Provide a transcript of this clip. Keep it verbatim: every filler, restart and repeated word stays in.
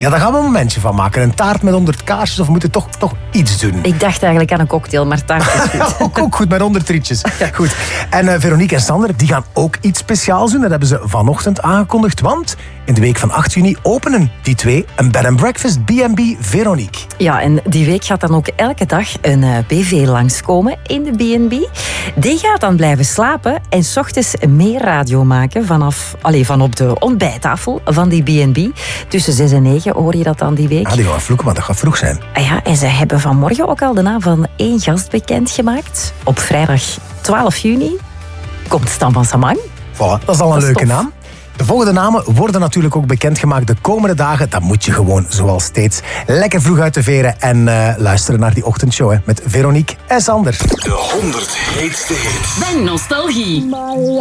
Ja, daar gaan we een momentje van maken. Een taart met honderd kaarsjes of we moeten toch, toch iets doen? Ik dacht eigenlijk aan een cocktail, maar taart is goed. ook, ook goed, met honderd rietjes. Goed. En uh, Veronique en Sander, die gaan ook iets speciaals doen. Dat hebben ze vanochtend aangekondigd. Want in de week van acht juni openen die twee een bed and breakfast B en B Veronique. Ja, en die week gaat dan ook elke dag een uh, B V langskomen in de B en B. Die gaat dan blijven slapen en 's ochtends meer radio maken vanaf, allez, van op de ontbijttafel van die B en B. Tussen zes en negen hoor je dat dan die week. Ja, die gaan vloeken, maar dat gaat vroeg zijn. Ah ja, en ze hebben vanmorgen ook al de naam van één gast bekendgemaakt. Op vrijdag twaalf juni komt Stan van Samang. Voilà, dat is al een Dat is leuke tof. naam. De volgende namen worden natuurlijk ook bekendgemaakt de komende dagen. Dat moet je gewoon, zoals steeds, lekker vroeg uit de veren en uh, luisteren naar die ochtendshow hè, met Veronique en Sander. De honderd heetste hits. Bang Nostalgie.